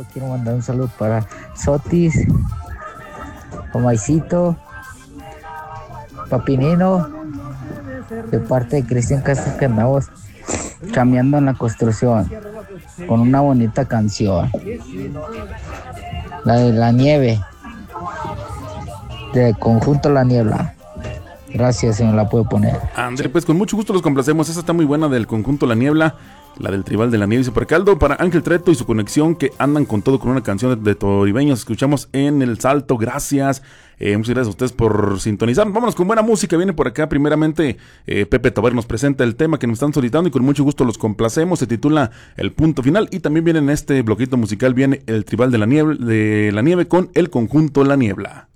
quiero mandar un saludo para Sotis, Omaicito, Papinino, de parte de Cristian Castro, que andamos cambiando en la construcción con una bonita canción, la de La Nieve, de Conjunto La Niebla. Gracias, señor, la puedo poner. André, pues con mucho gusto los complacemos. Esa está muy buena, del Conjunto La Niebla, la del Tribal de la Nieve y Supercaldo. Para Ángel Treto y su conexión, que andan con todo, con una canción de Toribeños. Escuchamos en El Salto. Gracias. Muchas gracias a ustedes por sintonizar. Vámonos con buena música. Viene por acá primeramente Pepe Tobar nos presenta el tema que nos están solicitando y con mucho gusto los complacemos. Se titula El Punto Final. Y también viene en este bloquito musical, viene el Tribal de la Nieve con el Conjunto La Niebla.